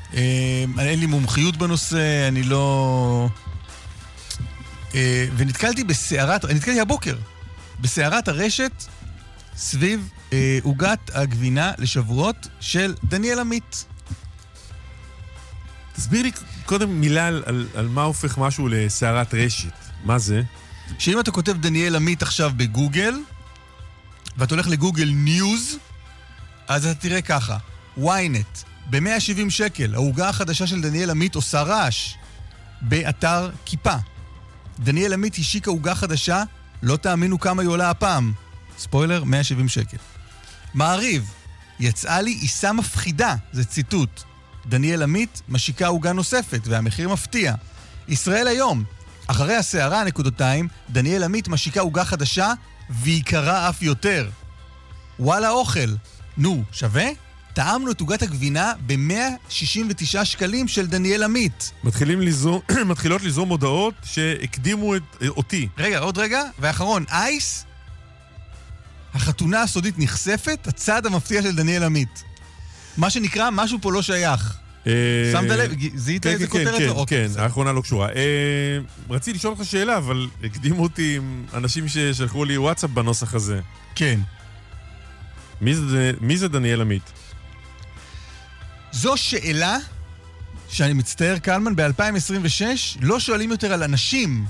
אין לי מומחיות בנושא, אני לא... ונתקלתי הבוקר, בסערת הרשת, סביב עוגת הגבינה לשבועות של דניאל עמית. תסביר לי קודם מילה על מה הופך משהו לסערת רשת. מה זה? שאם אתה כותב דניאל עמית עכשיו בגוגל, ואתה הולך לגוגל ניוז, אז אתה תראה ככה, ynet, ב-170 שקל, העוגה החדשה של דניאל עמית עושה רעש, באתר כיפה. דניאל עמית השיקה עוגה חדשה, לא תאמינו כמה היא עולה הפעם. ספוילר, 170 שקל. מעריב, יצאה לי עיסה מפחידה, זה ציטוט. דניאל עמית משיקה עוגה נוספת, והמחיר מפתיע. ישראל היום, אחרי הסערה, נקודותיים, דניאל עמית משיקה עוגה חדשה, והיא קרה אף יותר. וואלה אוכל. נו, שווה? טעמנו את עוגת הגבינה ב-169 שקלים של דניאל עמית. מתחילות לזרום הודעות שהקדימו אותי. רגע, עוד רגע, ואחרון, אייס, החתונה הסודית נחשפת, הצעד המפתיע של דניאל עמית. מה שנקרא, משהו פה לא שייך. שמת לב? זיהית איזה כותרת? כן, האחרונה לא קשורה. רציתי לשאול לך שאלה, אבל הקדימו אותי עם אנשים ששלחו לי וואטסאפ בנוסח הזה. כן. מי זה דניאל עמית? זו שאלה שאני מצטער, קלמן, ב-2026 לא שואלים יותר על אנשים.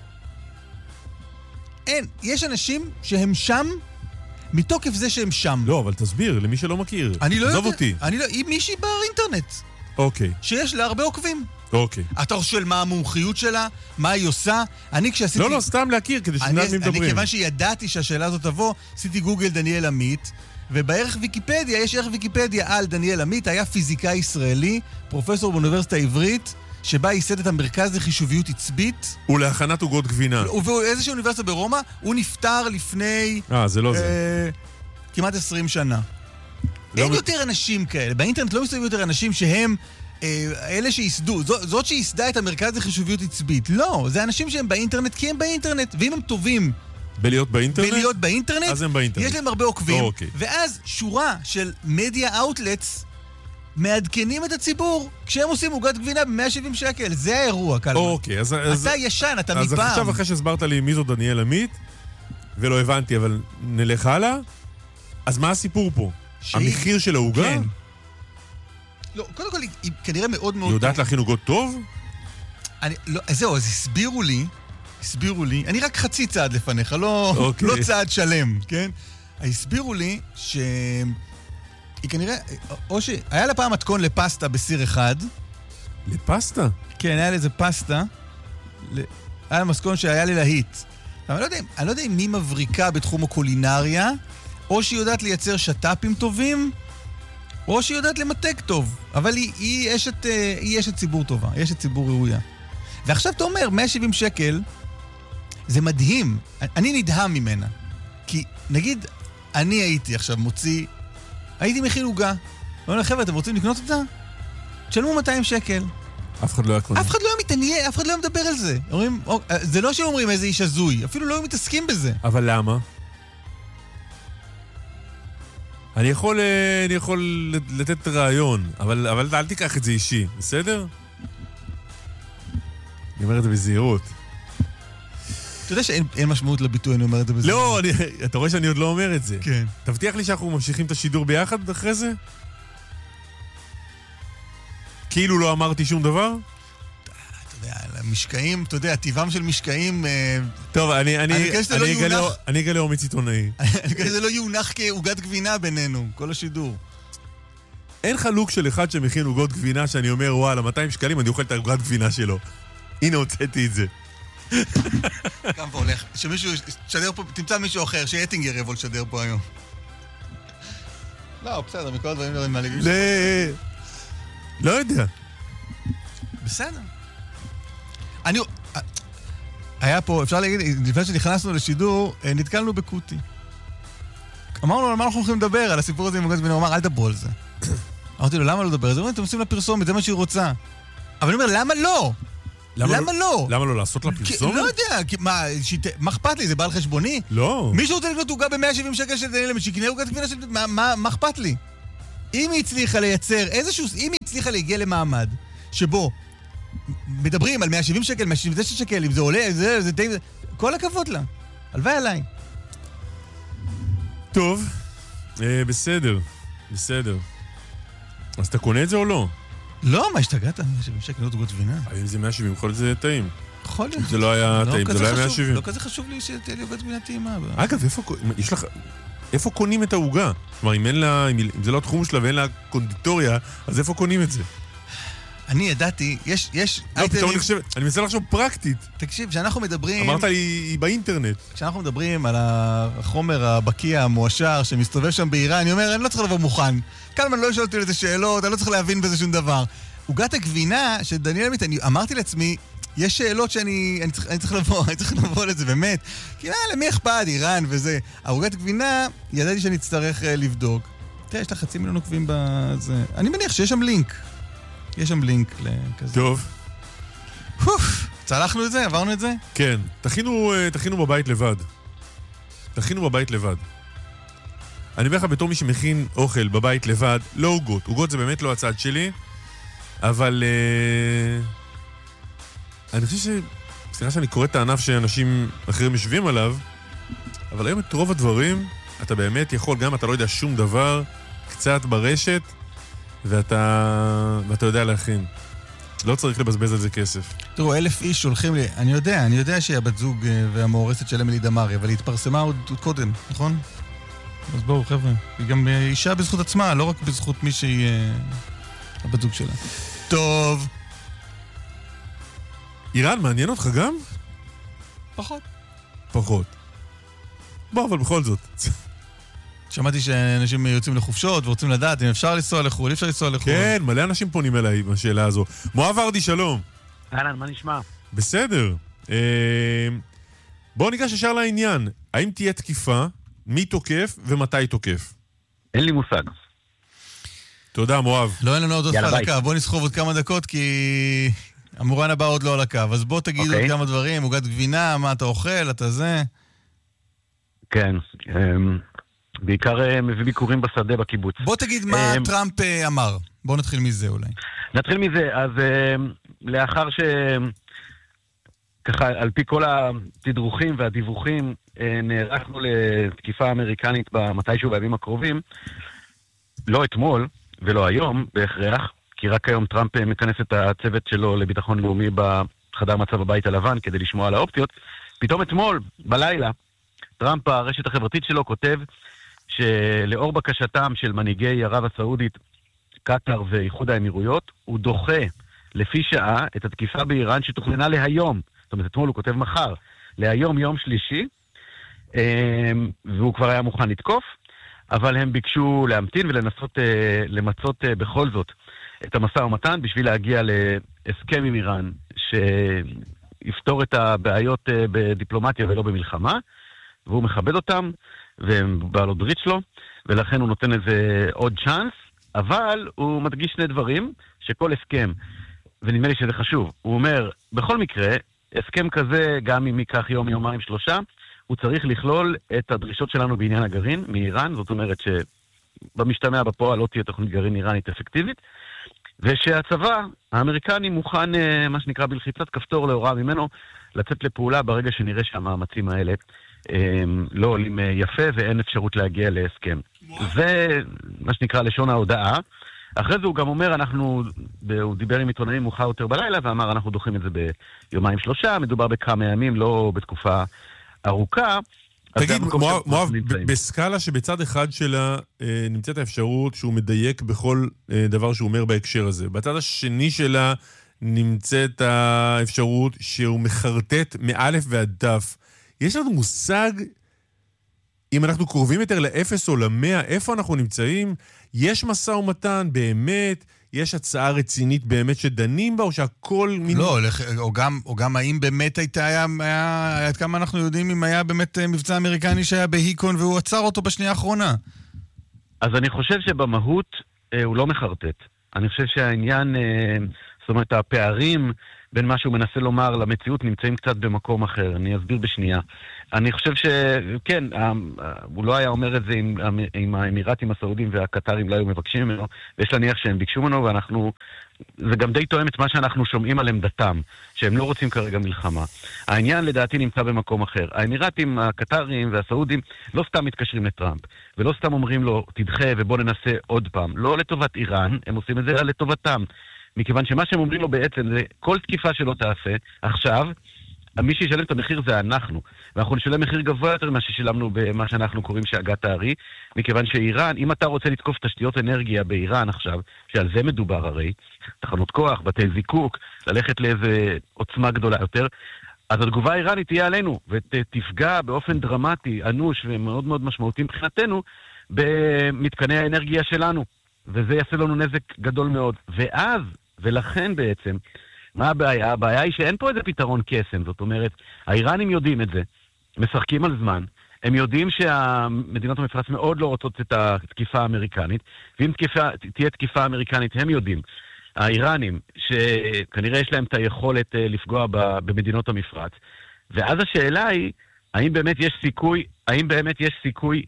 אין, יש אנשים שהם שם מתוקף זה שהם שם. לא, אבל תסביר, למי שלא מכיר. אני לא יודע. אותי. היא מישהי באינטרנט. אוקיי. שיש לה הרבה עוקבים. אוקיי. אתה שואל מה המומחיות שלה, מה היא עושה. אני כשעשיתי... לא, סתם להכיר, כדי שנדע מי מדברים. אני כיוון שידעתי שהשאלה הזאת תבוא, עשיתי גוגל דניאל עמית, ובערך ויקיפדיה, יש ערך ויקיפדיה על דניאל עמית, היה פיזיקאי ישראלי, פרופסור באוניברסיטה העברית, שבה ייסד את המרכז לחישוביות עצבית. ולהכנת עוגות גבינה. ובאיזושהי אוניברסיטה ברומא, הוא נפטר לפני... זה לא זה. כמעט 20 שנה. אין יותר אנשים כאלה. באינטרנט לא מסתובבים יותר אנשים שהם אלה שיסדו. זאת שיסדה את המרכז לחישוביות עצבית. לא, זה אנשים שהם באינטרנט כי הם באינטרנט. ואם הם טובים בלהיות באינטרנט? אז הם באינטרנט. יש להם הרבה עוקבים. ואז שורה של מדיה אאוטלטס מעדכנים את הציבור כשהם עושים עוגת גבינה ב-170 שקל. זה האירוע, קלמן. אוקיי, אז... אתה ישן, אתה מפעם. אז עכשיו אחרי שהסברת לי מי זו דניאל עמית, ולא הבנתי, אבל נלך הלאה, אז מה הסיפור פה? המחיר של העוגה? כן. לא, קודם כל היא כנראה מאוד מאוד... היא יודעת להכין עוגות טוב? זהו, אז הסבירו לי, אני רק חצי צעד לפניך, לא צעד שלם, כן? הסבירו לי שהיא כנראה, או שהיה לה פעם מתכון לפסטה בסיר אחד. לפסטה? כן, היה לזה פסטה. היה לה מתכון שהיה לי להיט. אני לא יודע אם מי מבריקה בתחום הקולינריה, או שהיא יודעת לייצר שטאפים טובים, או שהיא יודעת למתק טוב. אבל היא אשת ציבור טובה, היא אשת ציבור ראויה. ועכשיו אתה אומר, 170 שקל, זה מדהים. אני נדהם ממנה. כי נגיד, אני הייתי עכשיו הייתי מכין עוגה. ואומר, חבר'ה, אתם רוצים לקנות אותה? תשלמו 200 שקל. אף אחד לא היה קונה. אף אחד לא מתעניין, אף אחד לא מדבר על זה. זה לא שאומרים איזה איש הזוי, אפילו לא מתעסקים בזה. אבל למה? אני יכול לתת רעיון, אבל אל תיקח את זה אישי, בסדר? אני אומר את זה בזהירות. אתה יודע שאין משמעות לביטוי, אני אומר את זה בזהירות. לא, אתה רואה שאני עוד לא אומר את זה. כן. תבטיח לי שאנחנו ממשיכים את השידור ביחד אחרי זה? כאילו לא אמרתי שום דבר? אתה יודע, משקעים, אתה יודע, טבעם של משקעים... טוב, אני אגלה אומץ עיתונאי. אני חושב שזה לא יונח כעוגת גבינה בינינו, כל השידור. אין חלוק של אחד שמכין עוגות גבינה שאני אומר, וואלה, 200 שקלים אני אוכל את העוגת גבינה שלו. הנה, הוצאתי את זה. קם והולך. שמישהו שדר פה, תמצא מישהו אחר, שאטינגר יבוא לשדר פה היום. לא, בסדר, מכל הדברים לא מעליגים. לא יודע. בסדר. היה פה, אפשר להגיד, לפני שנכנסנו לשידור, נתקלנו בקוטי. אמרנו, על מה אנחנו הולכים לדבר? על הסיפור הזה עם עוגת גבינה, הוא אמר, אל דברו על זה. אמרתי לו, למה לא לדבר? אז הוא אומר, אתם עושים לה פרסומת, זה מה שהיא רוצה. אבל אני אומר, למה לא? למה לא? למה לא לעשות לה פרסומת? לא יודע, מה אכפת לי? זה בעל חשבוני? לא. מישהו רוצה לקנות עוגה ב-170 שקל של דניאל, שיקנה עוגת גבינה של... מה אכפת לי? אם היא הצליחה לייצר אם היא הצליחה להגיע למעמד שבו מדברים על 170 שקל, 179 שקל, אם זה עולה, זה די... כל הכבוד לה. הלוואי עליי. טוב, בסדר. אז אתה קונה את זה או לא? לא, מה השתגעת? 170 שקל, לא תוגות גבינה. אם זה 170, יכול להיות זה טעים. יכול להיות. זה לא היה טעים, זה לא היה 170. לא כזה חשוב לי שתהיה לי עוגת גבינה טעימה. אגב, איפה קונים את העוגה? כלומר, אם זה לא התחום שלה ואין לה קונדיטוריה, אז איפה קונים את זה? אני ידעתי, יש... לא, פתאום אני מנסה לחשוב פרקטית. תקשיב, כשאנחנו מדברים... אמרת לי באינטרנט. כשאנחנו מדברים על החומר הבקיע, המואשר, שמסתובב שם באיראן, אני אומר, אני לא צריך לבוא מוכן. קלמן לא ישאל אותי לזה שאלות, אני לא צריך להבין בזה שום דבר. עוגת הגבינה של דניאל עמית, אני אמרתי לעצמי, יש שאלות שאני צריך לבוא לזה, באמת. כי למי אכפת, איראן וזה. העוגת גבינה, ידעתי שאני אצטרך לבדוק. תראה, יש לה 500,000 עוקבים בזה. אני מניח שיש שם לינק. יש שם לינק לכזה. טוב. צלחנו את זה? עברנו את זה? כן. תכינו בבית לבד. אני אומר לך, בתור מי שמכין אוכל בבית לבד, לא עוגות. עוגות זה באמת לא הצד שלי, אבל אני חושב סליחה שאני קורא את הענף שאנשים אחרים משווים עליו, אבל היום את רוב הדברים אתה באמת יכול, גם אתה לא יודע שום דבר, קצת ברשת, ואתה יודע להכין. לא צריך לבזבז על זה כסף. תראו, 1,000 איש שולחים לי, אני יודע שהיא הבת זוג והמאורסת של אמילי דמארי, אבל היא התפרסמה עוד קודם, נכון? אז בואו, חבר'ה. היא גם אישה בזכות עצמה, לא רק בזכות מי שהיא הבת זוג שלה. טוב. איראן, מעניין אותך גם? פחות. בוא, אבל בכל זאת. שמעתי שאנשים יוצאים לחופשות ורוצים לדעת אם אפשר לנסוע לחו"ל, אי אפשר לנסוע לחו"ל. כן, מלא אנשים פונים אליי בשאלה הזו. מואב ורדי, שלום. אהלן, מה נשמע? בסדר. בואו ניגש ישר לעניין. האם תהיה תקיפה, מי תוקף ומתי תוקף? אין לי מושג. תודה, מואב. לא, אין לנו עוד על הקו. בואו נסחוב עוד כמה דקות, כי המורן הבא עוד לא על הקו. אז בואו תגידו עוד כמה דברים, עוגת גבינה, מה אתה אוכל, אתה זה. כן, בעיקר מביא ביקורים בשדה בקיבוץ. בוא תגיד מה טראמפ אמר. בוא נתחיל מזה אולי. נתחיל מזה, אז לאחר ככה, על פי כל התדרוכים והדיווחים, נערכנו לתקיפה אמריקנית מתישהו בימים הקרובים, לא אתמול ולא היום בהכרח, כי רק היום טראמפ מכנס את הצוות שלו לביטחון לאומי בחדר מצב הבית הלבן כדי לשמוע על האופציות. פתאום אתמול, בלילה, טראמפ, הרשת החברתית שלו, כותב שלאור בקשתם של מנהיגי ערב הסעודית, קטר ואיחוד האמירויות, הוא דוחה לפי שעה את התקיפה באיראן שתוכננה להיום. זאת אומרת, אתמול הוא כותב מחר, להיום יום שלישי, והוא כבר היה מוכן לתקוף, אבל הם ביקשו להמתין ולנסות למצות בכל זאת את המשא ומתן בשביל להגיע להסכם עם איראן שיפתור את הבעיות בדיפלומטיה ולא במלחמה, והוא מכבד אותם, והם בעלות ברית שלו, ולכן הוא נותן איזה עוד צ'אנס, אבל הוא מדגיש שני דברים, שכל הסכם, ונדמה לי שזה חשוב, הוא אומר, בכל מקרה, הסכם כזה, גם אם ייקח יום, יומיים, 3, הוא צריך לכלול את הדרישות שלנו בעניין הגרעין מאיראן, זאת אומרת שבמשתמע בפועל לא תהיה תוכנית גרעין איראנית אפקטיבית, ושהצבא האמריקני מוכן, מה שנקרא בלחיצת כפתור להוראה ממנו, לצאת לפעולה ברגע שנראה שהמאמצים האלה לא עולים יפה ואין אפשרות להגיע להסכם. זה מה שנקרא לשון ההודעה. אחרי זה הוא גם אומר, הוא דיבר עם עיתונאים מאוחר יותר בלילה, ואמר, אנחנו דוחים את זה ביומיים 3, מדובר בכמה ימים, לא בתקופה ארוכה. תגיד, מואב, בסקאלה שבצד אחד שלה נמצאת האפשרות שהוא מדייק בכל דבר שהוא אומר בהקשר הזה. בצד השני שלה נמצאת האפשרות שהוא מחרטט מאלף ועד דף. יש לנו מושג, אם אנחנו קרובים יותר ל0 או ל100, איפה אנחנו נמצאים? יש משא ומתן באמת? יש הצעה רצינית באמת שדנים בה, או שהכל מין... לא, או גם האם באמת היה, עד כמה אנחנו יודעים אם היה באמת מבצע אמריקני שהיה בהיקון והוא עצר אותו בשנייה האחרונה. אז אני חושב שבמהות הוא לא מחרטט. אני חושב שהעניין, זאת אומרת, הפערים בין מה שהוא מנסה לומר למציאות נמצאים קצת במקום אחר. אני אסביר בשנייה. אני חושב שכן, הוא לא היה אומר את זה עם האמירתים הסעודים והקטרים לא היו מבקשים ממנו, ויש להניח שהם ביקשו ממנו, זה גם די תואם את מה שאנחנו שומעים על עמדתם, שהם לא רוצים כרגע מלחמה. העניין לדעתי נמצא במקום אחר. האמירתים, הקטרים והסעודים לא סתם מתקשרים לטראמפ, ולא סתם אומרים לו, תדחה ובוא ננסה עוד פעם. לא לטובת איראן, הם עושים את זה אלא לטובתם. מכיוון שמה שהם אומרים לו בעצם זה, כל תקיפה שלא תעשה, עכשיו, מי שישלם את המחיר זה אנחנו, ואנחנו נשלם מחיר גבוה יותר ממה ששילמנו במה שאנחנו קוראים שאגת הארי, מכיוון שאיראן, אם אתה רוצה לתקוף תשתיות אנרגיה באיראן עכשיו, שעל זה מדובר הרי, תחנות כוח, בתי זיקוק, ללכת לאיזה עוצמה גדולה יותר, אז התגובה האיראנית תהיה עלינו, ותפגע באופן דרמטי, אנוש ומאוד מאוד משמעותי מבחינתנו, במתקני האנרגיה שלנו, וזה יעשה לנו נזק גדול מאוד. ואז, ולכן בעצם, מה הבעיה? הבעיה היא שאין פה איזה פתרון קסם, זאת אומרת, האיראנים יודעים את זה, משחקים על זמן, הם יודעים שהמדינות המפרץ מאוד לא רוצות את התקיפה האמריקנית, ואם תהיה תקיפה אמריקנית, הם יודעים, האיראנים, שכנראה יש להם את היכולת לפגוע במדינות המפרץ, ואז השאלה היא, האם באמת יש סיכוי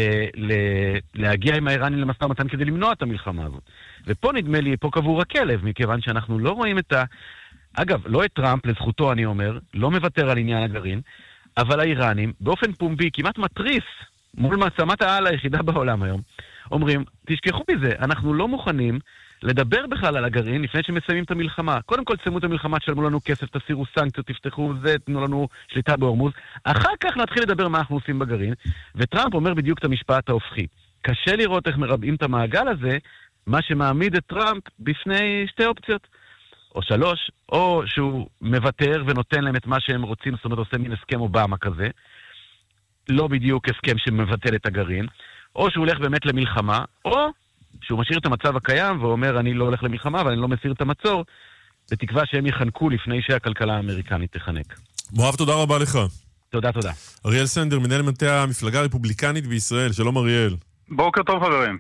להגיע עם האיראנים למשא ומתן כדי למנוע את המלחמה הזאת. ופה נדמה לי, פה קבור הכלב, מכיוון שאנחנו לא רואים אגב, לא את טראמפ, לזכותו אני אומר, לא מוותר על עניין הגרעין, אבל האיראנים, באופן פומבי, כמעט מטריס, מול מעצמת העל היחידה בעולם היום, אומרים, תשכחו מזה, אנחנו לא מוכנים לדבר בכלל על הגרעין לפני שמסיימים את המלחמה. קודם כל תסיימו את המלחמה, תשלמו לנו כסף, תסירו סנקציות, תפתחו זה, תנו לנו שליטה בהורמוז. אחר כך נתחיל לדבר מה אנחנו עושים בגרעין. וטראמפ אומר בדיוק את המשפט ההופכי. קשה לראות איך מרבעים את המעגל הזה, מה שמעמיד את טראמפ בפני שתי אופציות. או שלוש, או שהוא מוותר ונותן להם את מה שהם רוצים, זאת אומרת עושה מין הסכם אובמה כזה. לא בדיוק הסכם שמבטל את הגרעין. או שהוא הולך באמת למלחמה, או שהוא משאיר את המצב הקיים ואומר אני לא הולך למלחמה אבל אני לא מסיר את המצור, בתקווה שהם יחנקו לפני שהכלכלה האמריקנית תחנק. מואב, תודה רבה לך. תודה. אריאל סנדר, מנהל מטה המפלגה הרפובליקנית בישראל. שלום אריאל. בוקר טוב חברים.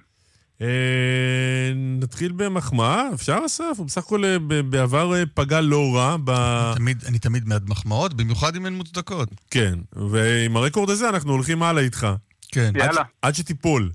נתחיל במחמאה, אפשר אסף? הוא בסך הכל בעבר פגע לא רע. אני תמיד מעד מחמאות, במיוחד אם הן מוצדקות. כן, ועם הרקורד הזה אנחנו הולכים הלאה איתך. כן. יאללה. עד שתיפול.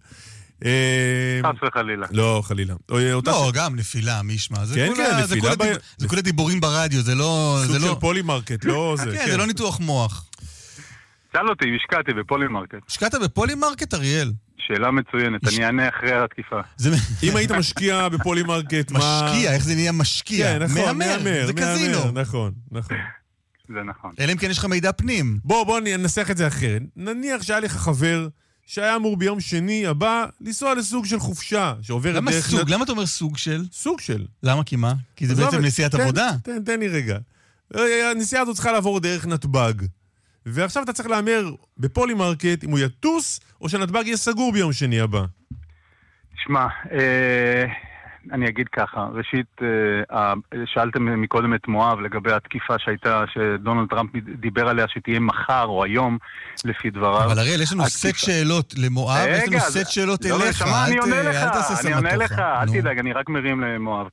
חס וחלילה. לא, חלילה. לא, גם נפילה, מי ישמע. כן, נפילה. זה כל הדיבורים ברדיו, זה לא... סוג של פולימרקט, לא זה. כן, זה לא ניתוח מוח. שאל אותי, השקעתי בפולימרקט. השקעת בפולימרקט, אריאל? שאלה מצוינת, אני אענה אחרי התקיפה. אם היית משקיע בפולימרקט, מה... משקיע, איך זה נהיה משקיע? כן, נכון, מהמר, זה קזינו. נכון. זה נכון. אלא אם כן יש לך מידע פנים. בוא ננסח את זה אחרת. נניח שהיה לך חבר שהיה אמור ביום שני הבא לנסוע לסוג של חופשה, שעוברת למה סוג? למה אתה אומר סוג של? סוג של. למה? כי מה? כי זה בעצם נסיעת עבודה? תן לי רגע. הנסיעה הזאת צריכה לעבור דרך נתב"ג. ועכשיו אתה צריך לאמר בפולימרקט אם הוא יטוס, או שנתב"ג יהיה סגור ביום שני הבא. תשמע, אני אגיד ככה. ראשית, שאלתם מקודם את מואב לגבי התקיפה שהייתה, שדונלד טראמפ דיבר עליה שתהיה מחר או היום, לפי דבריו. אבל הראל, יש לנו סט שאלות למואב, יש לנו סט שאלות אליך. אל תעשה סמטוחה. אני עונה לך, אל תדאג, אני רק מרים למואב.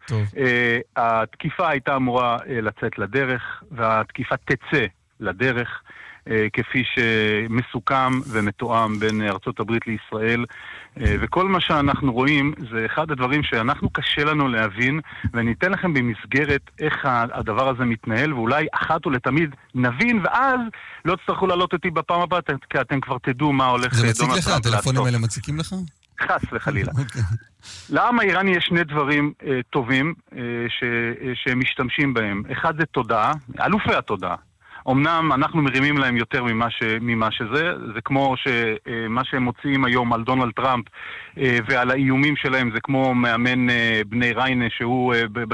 התקיפה הייתה אמורה לצאת לדרך, והתקיפה תצא לדרך, כפי שמסוכם ומתואם בין ארצות הברית לישראל, וכל מה שאנחנו רואים זה אחד הדברים שאנחנו קשה לנו להבין, ואני אתן לכם במסגרת איך הדבר הזה מתנהל, ואולי אחת ולתמיד נבין, ואז לא תצטרכו לעלות אותי בפעם הבאה, כי אתם כבר תדעו מה הולך. זה מציק לך? הטלפונים האלה מציקים לך? חס וחלילה. לעם האיראני יש שני דברים טובים שהם משתמשים בהם. אחד זה תודעה, אלופי התודעה. אמנם אנחנו מרימים להם יותר ממה שזה, זה כמו שמה שהם מוציאים היום על דונלד טראמפ ועל האיומים שלהם, זה כמו מאמן בני ריינה שהוא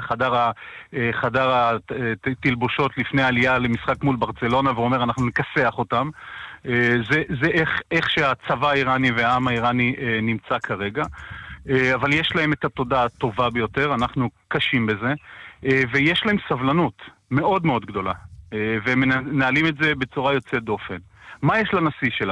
בחדר התלבושות לפני העלייה למשחק מול ברצלונה ואומר אנחנו נכסח אותם. זה איך שהצבא האיראני והעם האיראני נמצא כרגע, אבל יש להם את התודעה הטובה ביותר, אנחנו קשים בזה, ויש להם סבלנות מאוד מאוד גדולה. ומנהלים את זה בצורה יוצאת דופן. מה יש לנשיא שלנו?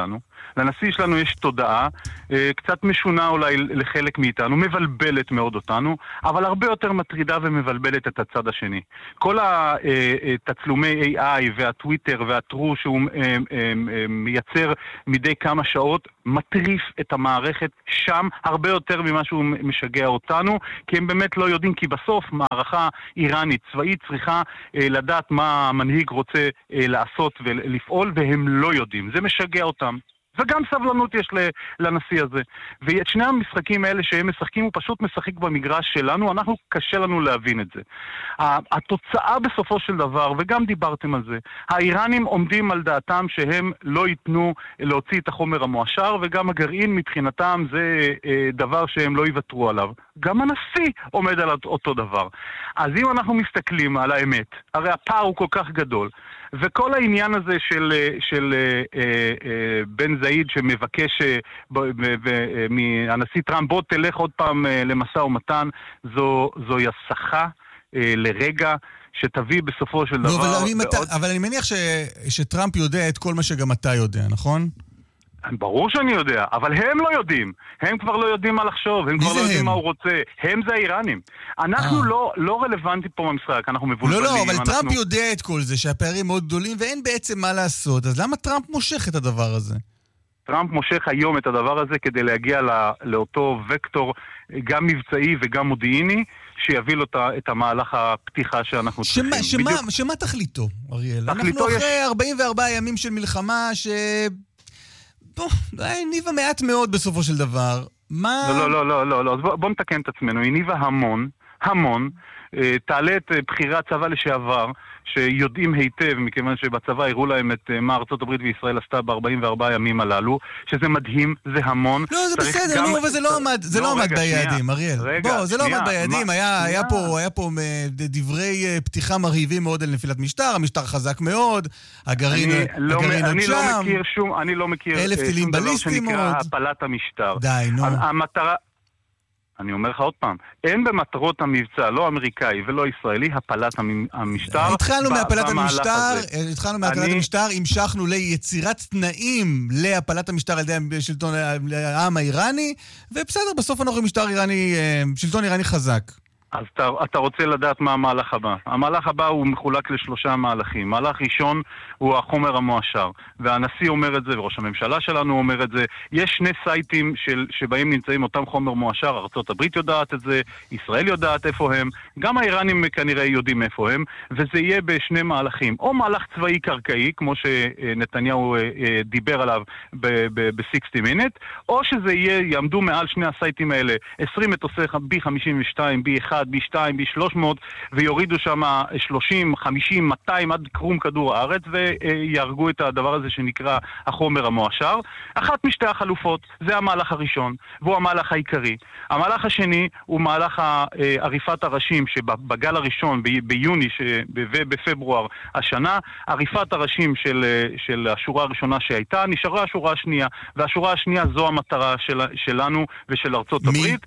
לנשיא שלנו יש תודעה, קצת משונה אולי לחלק מאיתנו, מבלבלת מאוד אותנו, אבל הרבה יותר מטרידה ומבלבלת את הצד השני. כל התצלומי AI והטוויטר והטרו שהוא מייצר מדי כמה שעות, מטריף את המערכת שם הרבה יותר ממה שהוא משגע אותנו, כי הם באמת לא יודעים, כי בסוף מערכה איראנית צבאית צריכה לדעת מה המנהיג רוצה לעשות ולפעול, והם לא יודעים. זה משגע אותם. וגם סבלנות יש לנשיא הזה. ואת שני המשחקים האלה שהם משחקים, הוא פשוט משחק במגרש שלנו, אנחנו קשה לנו להבין את זה. התוצאה בסופו של דבר, וגם דיברתם על זה, האיראנים עומדים על דעתם שהם לא ייתנו להוציא את החומר המועשר, וגם הגרעין מבחינתם זה דבר שהם לא יוותרו עליו. גם הנשיא עומד על אותו דבר. אז אם אנחנו מסתכלים על האמת, הרי הפער הוא כל כך גדול, וכל העניין הזה של בן זאיד שמבקש מהנשיא טראמפ, בוא תלך עוד פעם למשא ומתן, זוהי הסחה לרגע שתביא בסופו של דבר... אבל אני מניח שטראמפ יודע את כל מה שגם אתה יודע, נכון? ברור שאני יודע, אבל הם לא יודעים. הם כבר לא יודעים מה לחשוב, הם כבר לא יודעים מה הוא רוצה. הם זה האיראנים. אנחנו לא רלוונטיים פה במשחק, אנחנו מבולבלים. לא, אבל טראמפ יודע את כל זה, שהפערים מאוד גדולים, ואין בעצם מה לעשות. אז למה טראמפ מושך את הדבר הזה? טראמפ מושך היום את הדבר הזה כדי להגיע לאותו וקטור, גם מבצעי וגם מודיעיני, שיביא לו את המהלך הפתיחה שאנחנו צריכים. שמה תכליתו, אריאל? אנחנו אחרי 44 ימים של מלחמה ניבה מעט מאוד בסופו של דבר. מה... לא, בוא נתקן את עצמנו. היא ניבה המון, תעלה את בחירי הצבא לשעבר, שיודעים היטב, מכיוון שבצבא הראו להם את מה ארצות הברית וישראל עשתה ב-44 ימים הללו, שזה מדהים, זה המון. לא, זה בסדר, וזה לא עמד ביעדים, אריאל. בוא, זה לא עמד ביעדים, היה פה דברי פתיחה מרהיבים מאוד על נפילת משטר, המשטר חזק מאוד, הגרעין עוד שם. אני לא מכיר 1,000 טילים בליסטיים עוד. שנקרא הפלת המשטר. די, נו. המטרה... אני אומר לך עוד פעם, אין במטרות המבצע, לא אמריקאי ולא ישראלי, הפלת המשטר. התחלנו מהפלת המשטר, המשכנו ליצירת תנאים להפלת המשטר על ידי שלטון העם האיראני, ובסדר, בסוף אנחנו עם משטר איראני, שלטון איראני חזק. אז אתה רוצה לדעת מה המהלך הבא. המהלך הבא הוא מחולק לשלושה מהלכים. מהלך ראשון הוא החומר המועשר, והנשיא אומר את זה, וראש הממשלה שלנו אומר את זה. יש שני סייטים שבהם נמצאים אותם חומר מועשר, ארצות הברית יודעת את זה, ישראל יודעת איפה הם, גם האיראנים כנראה יודעים איפה הם, וזה יהיה בשני מהלכים. או מהלך צבאי קרקעי, כמו שנתניהו דיבר עליו ב-60 Minutes, או שזה יעמדו מעל שני הסייטים האלה 20 מטוסי B-52, B-1, B2, B300, ויורידו שם 30, 50, 200 עד קרום כדור הארץ, ויארגו את הדבר הזה שנקרא החומר המועשר. אחת משתי החלופות, זה המהלך הראשון, והוא המהלך העיקרי. המהלך השני הוא מהלך עריפת הראשים, שבגל הראשון, ביוני ובפברואר השנה, עריפת הראשים של השורה הראשונה שהייתה, נשארה השורה השנייה, והשורה השנייה זו המטרה שלנו ושל ארצות הברית.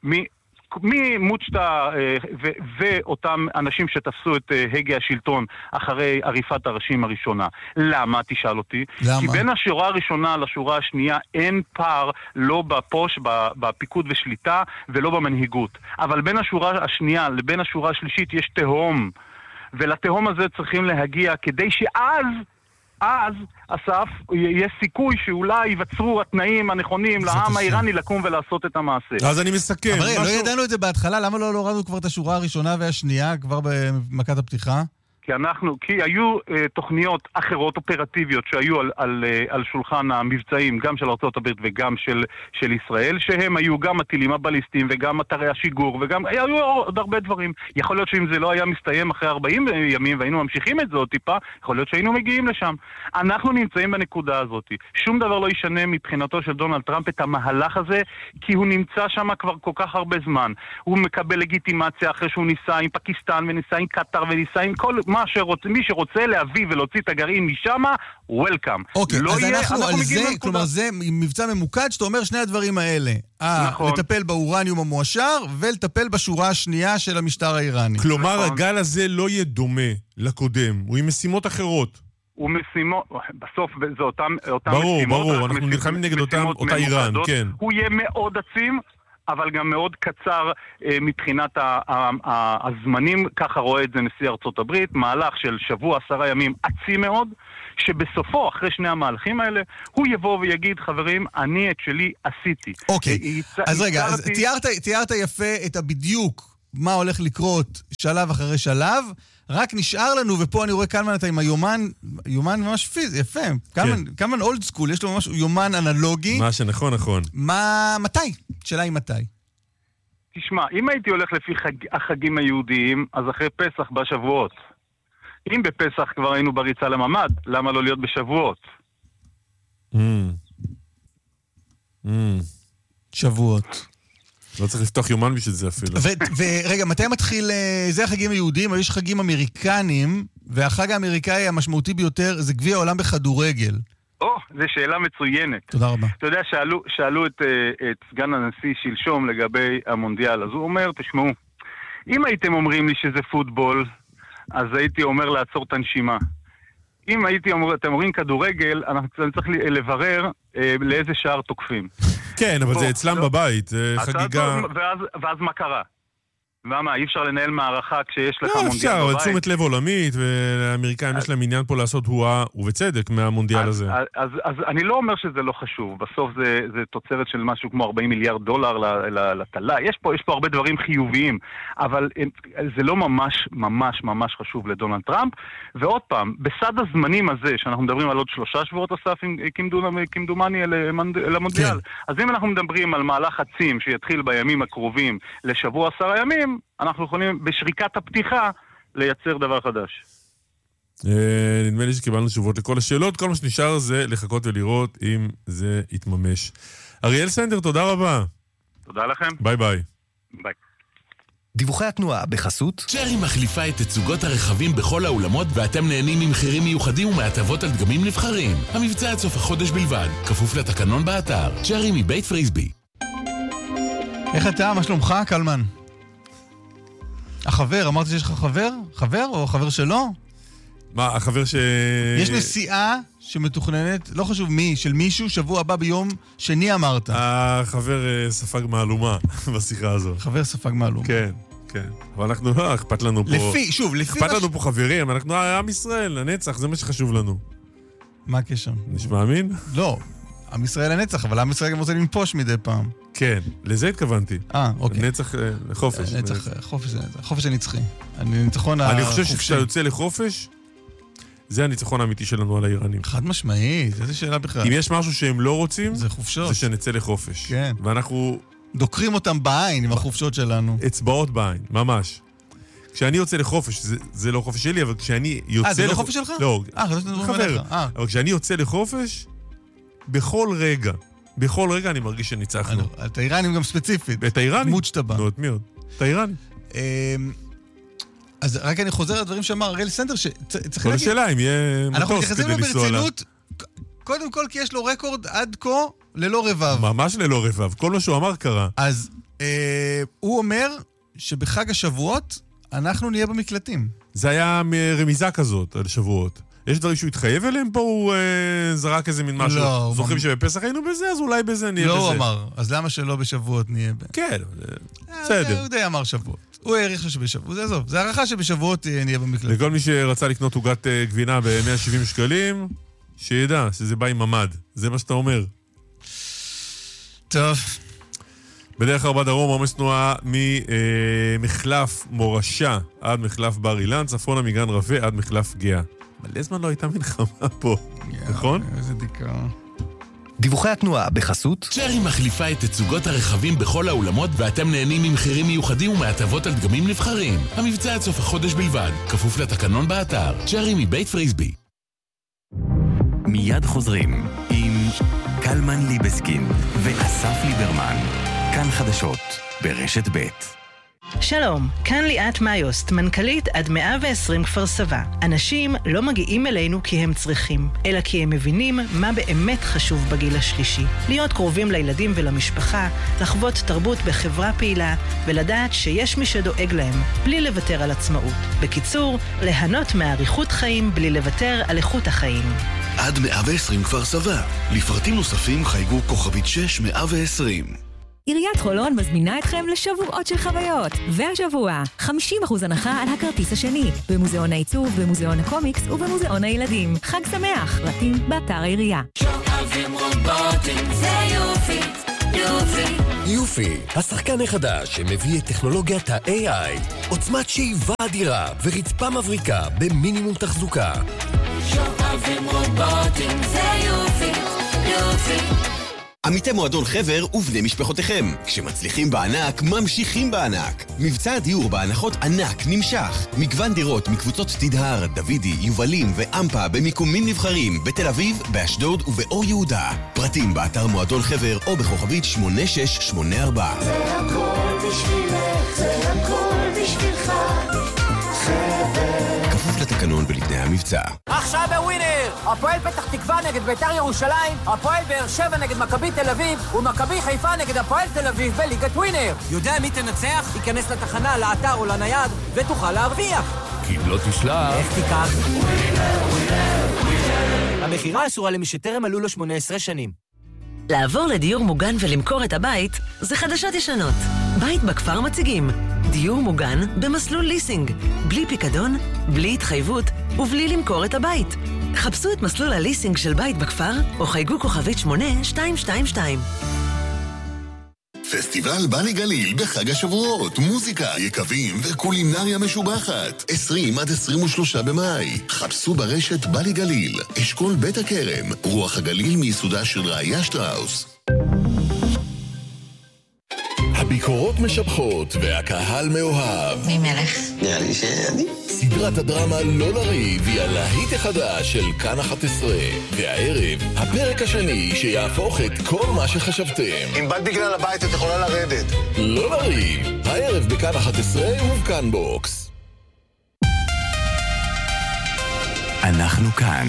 ממוצ'טה ואותם אנשים שתפסו את הגה השלטון אחרי עריפת הראשים הראשונה. למה? תשאל אותי. למה? כי בין השורה הראשונה לשורה השנייה אין פער לא בפוש, בפיקוד ושליטה ולא במנהיגות. אבל בין השורה השנייה לבין השורה השלישית יש תהום. ולתהום הזה צריכים להגיע כדי אז, אסף, יש סיכוי שאולי ייווצרו התנאים הנכונים לעם האיראני לקום ולעשות את המעשה. אז אני מסכם. אבל לא ידענו את זה בהתחלה, למה לא הורדנו כבר את השורה הראשונה והשנייה, כבר במכת הפתיחה? כי היו תוכניות אחרות אופרטיביות שהיו על שולחן המבצעים, גם של ארצות הברית וגם של ישראל, שהם היו גם הטילים הבליסטיים וגם אתרי השיגור, וגם היו עוד הרבה דברים. יכול להיות שאם זה לא היה מסתיים אחרי 40 ימים והיינו ממשיכים את זה עוד טיפה, יכול להיות שהיינו מגיעים לשם. אנחנו נמצאים בנקודה הזאת. שום דבר לא ישנה מבחינתו של דונלד טראמפ את המהלך הזה, כי הוא נמצא שם כבר כל כך הרבה זמן. הוא מקבל לגיטימציה אחרי שהוא ניסה עם פקיסטן וניסה עם קטר וניסה עם כל מי שרוצה להביא ולהוציא את הגרעין משם, וולקאם. אוקיי, אז אנחנו על זה, כלומר זה מבצע ממוקד שאתה אומר שני הדברים האלה. נכון. לטפל באורניום המועשר ולטפל בשורה השנייה של המשטר האיראני. כלומר, הגל הזה לא יהיה דומה לקודם, הוא עם משימות אחרות. ומשימות, בסוף זה אותם משימות. ברור, אנחנו נלחמים נגד אותה איראן, כן. הוא יהיה מאוד עצים, אבל גם מאוד קצר מבחינת הזמנים, ככה רואה את זה נשיא ארצות הברית, מהלך של שבוע 10 ימים עצים מאוד, שבסופו, אחרי שני המהלכים האלה, הוא יבוא ויגיד, חברים, אני את שלי עשיתי. אוקיי, אז רגע, אז תיארת יפה את הבדיוק מה הולך לקרות שלב אחרי שלב, רק נשאר לנו, ופה אני רואה קלמן אתה עם היומן ממש פיזי, יפה, קלמן אולד סקול, יש לו ממש יומן אנלוגי. מה שנכון, נכון. מתי? שאלה היא מתי. תשמע, אם הייתי הולך לפי החגים היהודיים, אז אחרי פסח בשבועות. אם בפסח כבר היינו בריצה לממד, למה לא להיות בשבועות? שבועות. לא צריך לפתוח יומן בשביל זה אפילו. ורגע, מתי מתחיל, זה החגים היהודיים, אבל יש חגים אמריקנים, והחג האמריקאי המשמעותי ביותר זה גביע העולם בכדורגל. זו שאלה מצוינת. תודה רבה. אתה יודע, שאלו את סגן הנשיא שלשום לגבי המונדיאל, אז הוא אומר, תשמעו, אם הייתם אומרים לי שזה פוטבול, אז הייתי אומר לעצור את הנשימה. אם אתם אומרים כדורגל, אני צריך לברר לאיזה שער תוקפים. כן, אבל זה אצלם בבית, זה חגיגה... ואז מה קרה? ומה, אי אפשר לנהל מערכה כשיש לך מונדיאל בבית? לא, אפשר, תשומת לב עולמית, והאמריקאים יש להם עניין פה לעשות הואה, ובצדק, מהמונדיאל הזה. אז אני לא אומר שזה לא חשוב, בסוף זה תוצרת של משהו כמו $40 מיליארד לתלה, יש פה הרבה דברים חיוביים, אבל זה לא ממש חשוב לדונלד טראמפ, ועוד פעם, בסד הזמנים הזה, שאנחנו מדברים על עוד 3 שבועות אסף, כמדומני אל המונדיאל, אז אם אנחנו מדברים על מהלך עצים שיתחיל בימים הקרובים לשבוע 10 ימים, אנחנו יכולים בשריקת הפתיחה לייצר דבר חדש. נדמה לי שקיבלנו תשובות לכל השאלות, כל מה שנשאר זה לחכות ולראות אם זה יתממש. אריאל סנדר, תודה רבה. תודה לכם. ביי ביי. ביי. דיווחי התנועה בחסות צ'רי מחליפה את תצוגות הרכבים בכל האולמות ואתם נהנים ממחירים מיוחדים ומהטבות על דגמים נבחרים. המבצע עד סוף החודש בלבד, כפוף לתקנון באתר. צ'רי מבית פריסבי. איך אתה? מה שלומך, קלמן? החבר, אמרתי שיש לך חבר? חבר או חבר שלו? מה, החבר יש נסיעה שמתוכננת, לא חשוב מי, של מישהו, שבוע הבא ביום שני אמרת. החבר ספג מעלומה בשיחה הזו. חבר ספג מעלומה. כן, כן. אבל אנחנו לא, אכפת לנו פה... לפי... אכפת לנו פה חברים, אנחנו עם ישראל, הנצח, זה מה שחשוב לנו. מה הקשר? נשמע אמין? לא. עם ישראל הנצח, אבל עם ישראל גם רוצה לנפוש מדי פעם. כן, לזה התכוונתי. אוקיי. נצח לחופש. חופש הנצחי. הניצחון החופשי. אני חושב שכשאתה יוצא לחופש, זה הניצחון האמיתי שלנו על האיראנים. חד משמעית, איזו שאלה בכלל. אם יש משהו שהם לא רוצים, זה חופשות. זה שנצא לחופש. כן. ואנחנו... דוקרים אותם בעין עם החופשות שלנו. אצבעות בעין, ממש. כשאני יוצא לחופש, זה לא חופש שלי, אבל כשאני יוצא... זה לא חופש שלך? לא, חבר. אבל כשאני יוצא לחופש, בכל רגע אני מרגיש שניצחנו. את האיראנים גם ספציפית. את האיראנים? דמות שאתה בא. מאוד מאוד. את האיראנים. אז רק אני חוזר על דברים שאמר אריאל סנדר, שצריך להגיד... כל השאלה אם יהיה מטוס כדי לנסוע לה. קודם כל כי יש לו רקורד עד כה ללא רבב. ממש ללא רבב. כל מה שהוא אמר קרה. אז הוא אומר שבחג השבועות אנחנו נהיה במקלטים. זה היה רמיזה כזאת על שבועות. יש דברים שהוא התחייב אליהם פה, הוא זרק איזה מין משהו. לא, זוכרים שבפסח היינו בזה, אז אולי בזה נהיה בזה. לא, הוא אמר. אז למה שלא בשבועות נהיה בזה? כן, בסדר. הוא די אמר שבועות. הוא העריך שבשבועות. זה עזוב. זה הערכה שבשבועות נהיה במקלטים. לכל מי שרצה לקנות עוגת גבינה ב-170 שקלים, שידע שזה בא עם ממד. זה מה שאתה אומר. טוב. בדרך 4 דרום, עומס תנועה ממחלף מורשה עד מחלף בר אילן, צפונה מגן רווה עד מחלף גאה. מלא זמן לא הייתה מלחמה פה, נכון? איזה דיקה. דיווחי התנועה בחסות צ'רי מחליפה את תצוגות הרכבים בכל האולמות ואתם נהנים ממחירים מיוחדים ומהטבות על דגמים נבחרים. המבצע עד סוף החודש בלבד, כפוף לתקנון באתר. צ'רי מבית פריסבי. מיד חוזרים עם קלמן ליבסקין ואסף ליברמן. כאן חדשות ברשת ב'. שלום, כאן ליאת מאיוסט, מנכ"לית עד 120 כפר סבא. אנשים לא מגיעים אלינו כי הם צריכים, אלא כי הם מבינים מה באמת חשוב בגיל השלישי. להיות קרובים לילדים ולמשפחה, לחוות תרבות בחברה פעילה, ולדעת שיש מי שדואג להם, בלי לוותר על עצמאות. בקיצור, ליהנות מאריכות חיים בלי לוותר על איכות החיים. עד 120 כפר סבא. לפרטים נוספים חייגו כוכבית 6120. עיריית חולון מזמינה אתכם לשבועות של חוויות. והשבוע, 50% הנחה על הכרטיס השני, במוזיאון העיצוב, במוזיאון הקומיקס ובמוזיאון הילדים. חג שמח, פרטים באתר העירייה. שואבים רובוטים, זה יופי, יופי. יופי, השחקן החדש שמביא את טכנולוגיית ה-AI, עוצמת שאיבה אדירה ורצפה מבריקה במינימום תחזוקה. שואבים רובוטים, זה יופי, יופי. עמיתי מועדון חבר ובני משפחותיכם. כשמצליחים בענק, ממשיכים בענק. מבצע הדיור בהנחות ענק נמשך. מגוון דירות מקבוצות תדהר, דוידי, יובלים ואמפה במיקומים נבחרים בתל אביב, באשדוד ובאור יהודה. פרטים באתר מועדון חבר או בכוכבית 8684. זה הכל בשבילך, זה הכל בשבילך. חבר. כפוף לתקנון ולתנאי המבצע. עכשיו בווינר! הפועל פתח תקווה נגד בית"ר ירושלים, הפועל באר שבע נגד מכבי תל אביב, ומכבי חיפה נגד הפועל תל אביב בליגת ווינר. יודע מי תנצח? ייכנס לתחנה, לאתר או לנייד, ותוכל להרוויח. כי אם לא תשלח... איך תיקח? המחירה אסורה למי שטרם מלאו לו 18 שנים. לעבור לדיור מוגן ולמכור את הבית זה חדשות ישנות. בית בכפר מציגים דיור מוגן במסלול ליסינג, בלי פיקדון, בלי התחייבות ובלי למכור את הבית. חפשו את מסלול הליסינג של בית בכפר או חייגו כוכבית 8222. פסטיבל בני גליל בחג השבועות, מוזיקה, יקבים וקולינריה משובחת. 20 עד 23 במאי. חפשו ברשת בני גליל, אשכול בית הכרם, רוח הגליל מיסודה של ראיה שטראוס. הביקורות משבחות והקהל מאוהב. מי מלך? נראה לי שאני. סדרת הדרמה לא לריב היא הלהיט החדש של כאן 11. והערב, הפרק השני שיהפוך את כל מה שחשבתם. אם באת בגלל הבית את יכולה לרדת. לא לריב, הערב בכאן 11 ובכאן בוקס. אנחנו כאן.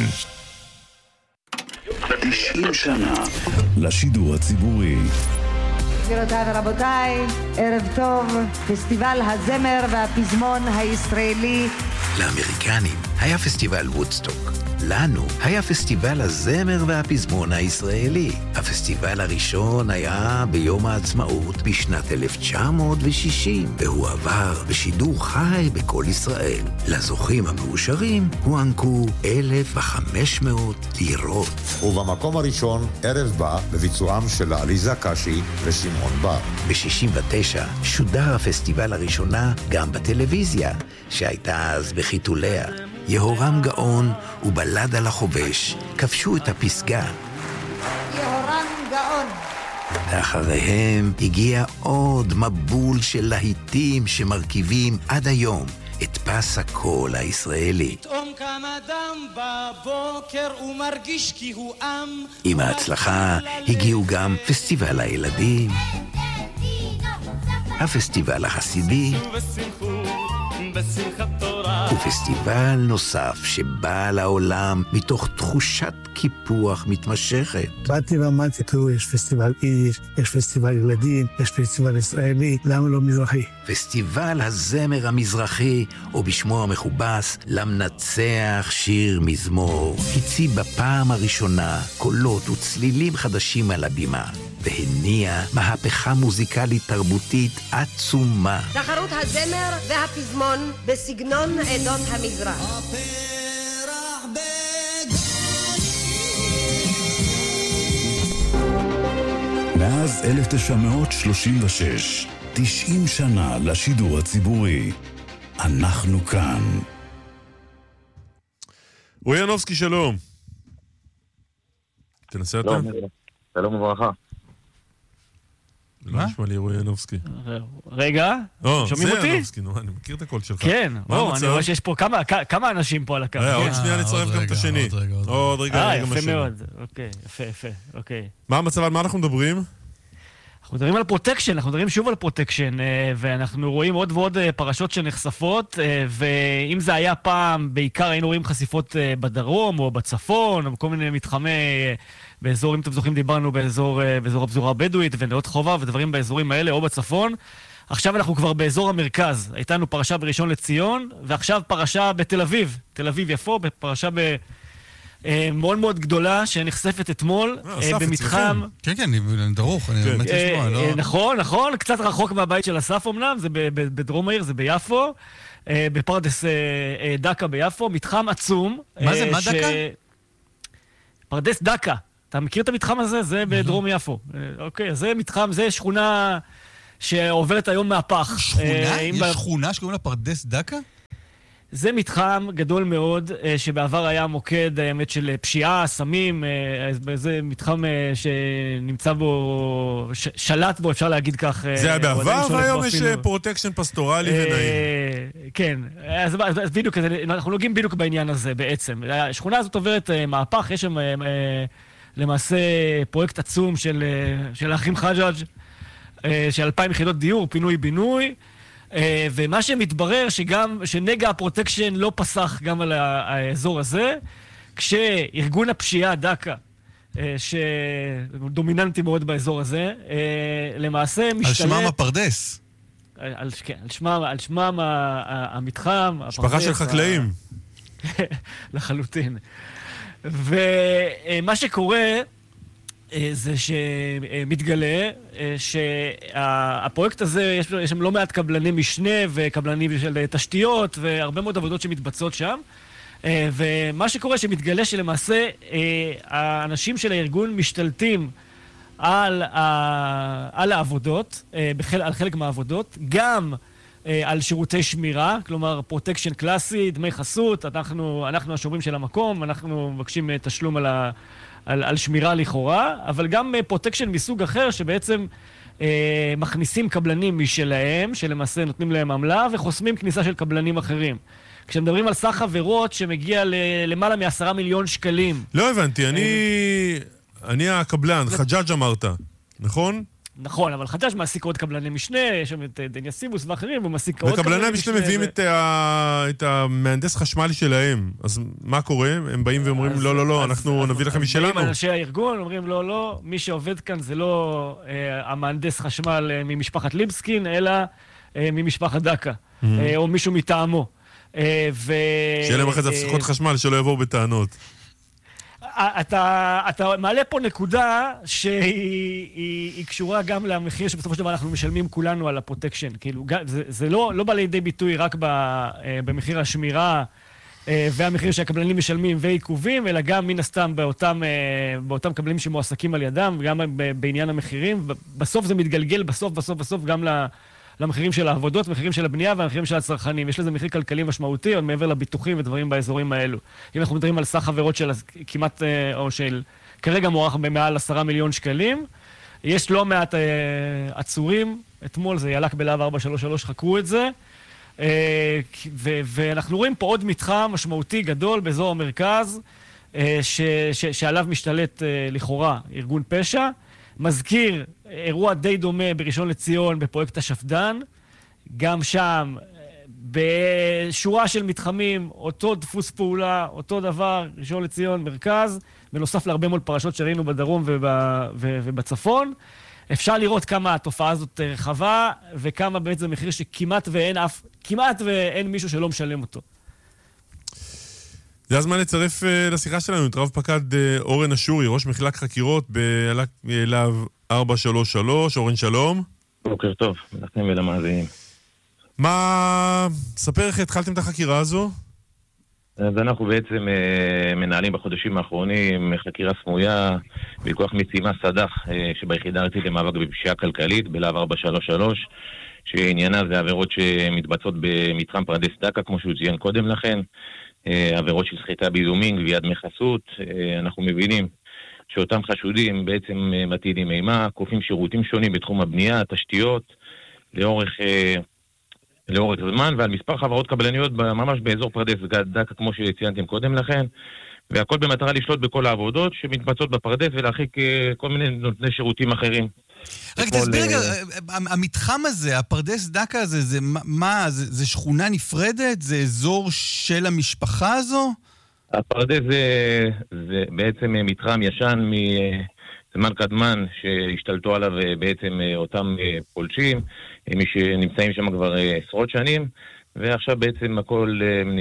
90 שנה לשידור הציבורי. גבירותיי ורבותיי, ערב טוב, פסטיבל הזמר והפזמון הישראלי. לאמריקנים היה פסטיבל וודסטוק. לנו היה פסטיבל הזמר והפזמון הישראלי. הפסטיבל הראשון היה ביום העצמאות בשנת 1960, והוא עבר בשידור חי בכל ישראל. לזוכים המאושרים הוענקו 1,500 לירות. ובמקום הראשון, ערב בא בביצועם של עליזה קשי ושמעון בר. ב-69 שודר הפסטיבל הראשונה גם בטלוויזיה, שהייתה אז בחיתוליה. יהורם גאון ובלד על החובש כבשו את הפסגה. יהורם גאון. ואחריהם הגיע עוד מבול של להיטים שמרכיבים עד היום את פס הקול הישראלי. פתאום קם אדם בבוקר ומרגיש כי הוא עם. עם ההצלחה הגיעו גם פסטיבל הילדים, הפסטיבל החסידי ופסטיבל נוסף שבא לעולם מתוך תחושת קיפוח מתמשכת. באתי ואמרתי, תראו, יש פסטיבל יידיש, יש פסטיבל ילדים, יש פסטיבל ישראלי, למה לא מזרחי? פסטיבל הזמר המזרחי, או בשמו המכובס, למנצח שיר מזמור, הציב בפעם הראשונה קולות וצלילים חדשים על הבימה, והניע מהפכה מוזיקלית תרבותית עצומה. תחרות הזמר והפזמון בסגנון עדות המזרח. מאז 1936, 90 שנה לשידור הציבורי. אנחנו כאן. רועי ינובסקי, שלום. תנסה אתה? שלום וברכה. מה? נשמע לי רועי ינובסקי. רגע, שומעים אותי? זה ינובסקי, אני מכיר את הקול שלך. כן, אני רואה שיש פה כמה אנשים פה על הקו. עוד שנייה נצרף גם את השני. עוד רגע, יפה מאוד, אוקיי, יפה, אוקיי. מה המצב, על מה אנחנו מדברים? אנחנו מדברים על פרוטקשן, אנחנו מדברים שוב על פרוטקשן, ואנחנו רואים עוד ועוד פרשות שנחשפות, ואם זה היה פעם, בעיקר היינו רואים חשיפות בדרום או בצפון, או בכל מיני מתחמי, באזור, אם אתם זוכרים, דיברנו באזור הפזורה הבדואית ונאות חובה ודברים באזורים האלה, או בצפון. עכשיו אנחנו כבר באזור המרכז. הייתה לנו פרשה בראשון לציון, ועכשיו פרשה בתל אביב. תל אביב יפו, בפרשה מאוד מאוד גדולה, שנחשפת אתמול, במתחם... כן, דרוך, אני באמת לשמוע. נכון, קצת רחוק מהבית של אסף אמנם, זה בדרום העיר, זה ביפו, בפרדס דקה ביפו, מתחם עצום. מה זה, מה דקה? פרדס דקה. אתה מכיר את המתחם הזה? זה בדרום יפו. אוקיי, זה מתחם, זה שכונה שעוברת היום מהפך. שכונה? יש שכונה שקוראים לה פרדס דקה? זה מתחם גדול מאוד, שבעבר היה מוקד, האמת, של פשיעה, סמים, זה מתחם שנמצא בו, שלט בו, אפשר להגיד כך. זה היה בעבר, והיום יש פרוטקשן פסטורלי ונעים. כן, אז בדיוק, אנחנו נוגעים בדיוק בעניין הזה בעצם. השכונה הזאת עוברת מהפך, יש שם למעשה פרויקט עצום של האחים חג'אג' של 2,000 יחידות דיור, פינוי-בינוי, ומה שמתברר שנגע הפרוטקשן לא פסח גם על האזור הזה, כשארגון הפשיעה דקה, שדומיננטי מאוד באזור הזה, למעשה משתלט... על שמם הפרדס. על שמם המתחם, משפחה של חקלאים. לחלוטין. ומה שקורה זה שמתגלה שהפרויקט הזה, יש שם לא מעט קבלני משנה וקבלנים של תשתיות והרבה מאוד עבודות שמתבצעות שם. ומה שקורה שמתגלה שלמעשה האנשים של הארגון משתלטים על העבודות, על חלק מהעבודות, גם על שירותי שמירה, כלומר פרוטקשן קלאסי, דמי חסות, אנחנו השומרים של המקום, אנחנו מבקשים תשלום על שמירה לכאורה, אבל גם פרוטקשן מסוג אחר שבעצם מכניסים קבלנים משלהם, שלמעשה נותנים להם עמלה, וחוסמים כניסה של קבלנים אחרים. כשמדברים על סך עבירות שמגיע למעלה מ10 מיליון שקלים. לא הבנתי, אני הקבלן, חג'אג' אמרת, נכון? נכון, אבל חג'אג' מעסיק עוד קבלני משנה, יש שם את דניה סיבוס ואחרים, הוא מעסיק עוד קבלני משנה. וקבלני משנה מביאים את המהנדס חשמל שלהם, אז מה קורה? הם באים ואומרים, לא, אנחנו נביא לכם משלנו. באים אנשי הארגון, אומרים, לא, מי שעובד כאן זה לא המהנדס חשמל ממשפחת ליבסקין, אלא ממשפחת דקה, או מישהו מטעמו. שיהיה להם אחרי זה הפסקות חשמל, שלא יבואו בטענות. אתה מעלה פה נקודה שהיא קשורה גם למחיר שבסופו של דבר אנחנו משלמים כולנו על הפרוטקשן. כאילו, זה לא בא לידי ביטוי רק במחיר השמירה והמחיר שהקבלנים משלמים ועיכובים, אלא גם מן הסתם באותם קבלנים שמועסקים על ידם, וגם בעניין המחירים. בסוף זה מתגלגל, בסוף גם למחירים של העבודות, מחירים של הבנייה והמחירים של הצרכנים. יש לזה מחיר כלכלי משמעותי, עוד מעבר לביטוחים ודברים באזורים האלו. אם אנחנו מדברים על סך עבירות של כמעט, או של כרגע מוערך במעל 10 מיליון שקלים, יש לא מעט עצורים, אתמול זה ילק בלהב 433, חקרו את זה, ואנחנו רואים פה עוד מתחם משמעותי גדול באזור המרכז, שעליו משתלט לכאורה ארגון פשע, מזכיר אירוע די דומה בראשון לציון בפרויקט השפדן, גם שם בשורה של מתחמים, אותו דפוס פעולה, אותו דבר, ראשון לציון, מרכז, בנוסף להרבה מאוד פרשות שראינו בדרום ובצפון. אפשר לראות כמה התופעה הזאת רחבה, וכמה בעצם מחיר שכמעט ואין מישהו שלא משלם אותו. זה הזמן לצרף לשיחה שלנו את רב פקד אורן אשורי, ראש מחלק חקירות בלהב 433. אורן, שלום. בוקר טוב, לכם ולמאזינים. ספר איך התחלתם את החקירה הזו? אז אנחנו בעצם מנהלים בחודשים האחרונים חקירה סמויה בכוח משימה סד"ח שביחידה הארצית למאבק בפשיעה כלכלית בלהב 433, שעניינה זה עבירות שמתבצעות במתחם פרדס דקה, כמו שהוא ציין קודם לכן, עבירות של סחיטה באיומים, גביית דמי חסות. אנחנו מבינים שאותם חשודים בעצם מטילים אימה, כופים שירותים שונים בתחום הבנייה, התשתיות, לאורך זמן, ועל מספר חברות קבלניות ממש באזור פרדס דקה, כמו שציינתם קודם לכן, והכל במטרה לשלוט בכל העבודות שמתבצעות בפרדס ולהרחיק כל מיני נותני שירותים אחרים. רק תסביר רגע, המתחם הזה, הפרדס דקה הזה, זה מה? זה שכונה נפרדת? זה אזור של המשפחה הזו? הפרדס זה בעצם מתחם ישן מזמן קדמן שהשתלטו עליו בעצם אותם פולשים, מי שנמצאים שם כבר עשרות שנים, ועכשיו בעצם הכל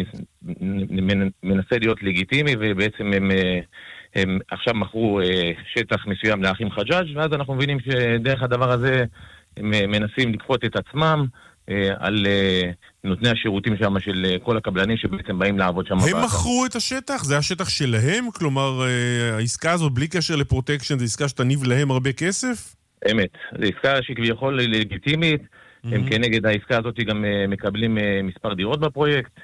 מנסה להיות לגיטימי, ובעצם הם עכשיו מכרו שטח מסוים לאחים חג'אג', ואז אנחנו מבינים שדרך הדבר הזה הם מנסים לקפות את עצמם על נותני השירותים שם של כל הקבלנים שבעצם באים לעבוד שם. הם מכרו את השטח? זה השטח שלהם? כלומר, העסקה הזאת בלי קשר לפרוטקשן, זה עסקה שתניב להם הרבה כסף? אמת. זו עסקה שכביכול לגיטימית, הם כנגד העסקה הזאת גם מקבלים מספר דירות בפרויקט,